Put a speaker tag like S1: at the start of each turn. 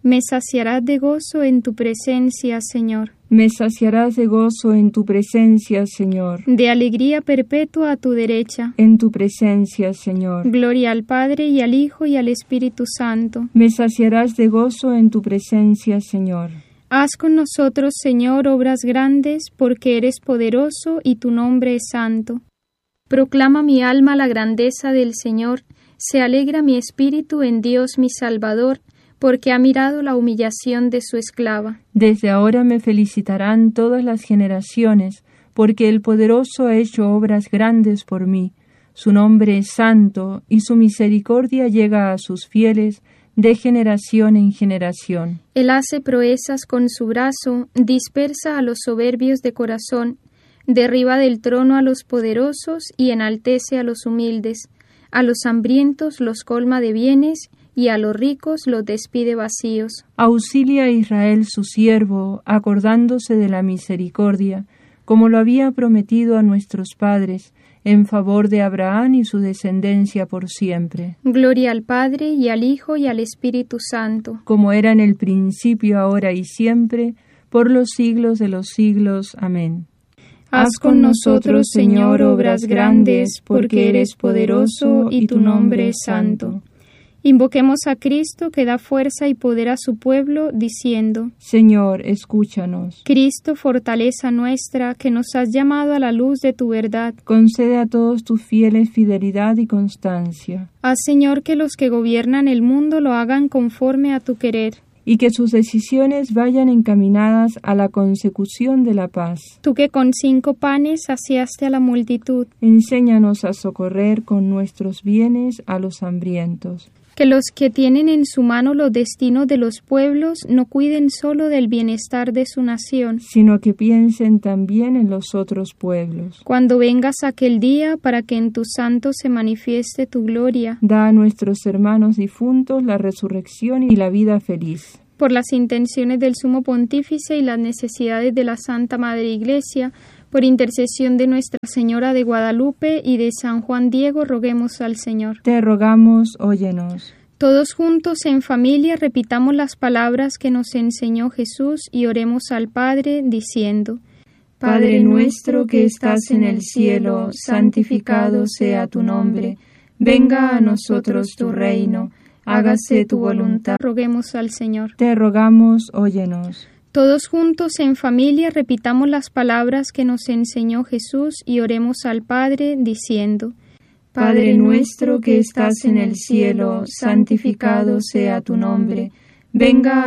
S1: Me saciarás de gozo en tu presencia, Señor.
S2: Me saciarás de gozo en tu presencia, Señor.
S1: De alegría perpetua a tu derecha.
S2: En tu presencia, Señor.
S1: Gloria al Padre y al Hijo y al Espíritu Santo.
S2: Me saciarás de gozo en tu presencia, Señor.
S1: Haz con nosotros, Señor, obras grandes, porque eres poderoso y tu nombre es santo. Proclama mi alma la grandeza del Señor, se alegra mi espíritu en Dios mi Salvador, porque ha mirado la humillación de su esclava.
S2: Desde ahora me felicitarán todas las generaciones, porque el poderoso ha hecho obras grandes por mí. Su nombre es santo, y su misericordia llega a sus fieles de generación en generación.
S1: Él hace proezas con su brazo, dispersa a los soberbios de corazón, derriba del trono a los poderosos y enaltece a los humildes. A los hambrientos los colma de bienes, y a los ricos los despide vacíos.
S2: Auxilia a Israel su siervo, acordándose de la misericordia, como lo había prometido a nuestros padres, en favor de Abraham y su descendencia por siempre.
S1: Gloria al Padre, y al Hijo, y al Espíritu Santo.
S2: Como era en el principio, ahora y siempre, por los siglos de los siglos. Amén.
S1: Haz con nosotros, Señor, obras grandes, porque eres poderoso y tu nombre es santo. Invoquemos a Cristo, que da fuerza y poder a su pueblo, diciendo:
S2: Señor, escúchanos.
S1: Cristo, fortaleza nuestra, que nos has llamado a la luz de tu verdad.
S2: Concede a todos tus fieles fidelidad y constancia.
S1: Haz, Señor, que los que gobiernan el mundo lo hagan conforme a tu querer.
S2: Y que sus decisiones vayan encaminadas a la consecución de la paz.
S1: Tú que con 5 panes saciaste a la multitud.
S2: Enséñanos a socorrer con nuestros bienes a los hambrientos.
S1: Que los que tienen en su mano los destinos de los pueblos no cuiden solo del bienestar de su nación,
S2: sino que piensen también en los otros pueblos.
S1: Cuando vengas aquel día, para que en tus santos se manifieste tu gloria,
S2: da a nuestros hermanos difuntos la resurrección y la vida feliz.
S1: Por las intenciones del Sumo Pontífice y las necesidades de la Santa Madre Iglesia, por intercesión de Nuestra Señora de Guadalupe y de San Juan Diego, roguemos al Señor.
S2: Te rogamos, óyenos.
S1: Todos juntos en familia repitamos las palabras que nos enseñó Jesús y oremos al Padre diciendo:
S2: Padre nuestro que estás en el cielo, santificado sea tu nombre. Venga a nosotros tu reino. Hágase tu voluntad.
S1: Roguemos al Señor.
S2: Te rogamos, óyenos.
S1: Todos juntos en familia repitamos las palabras que nos enseñó Jesús y oremos al Padre diciendo:
S2: Padre nuestro que estás en el cielo, santificado sea tu nombre. Venga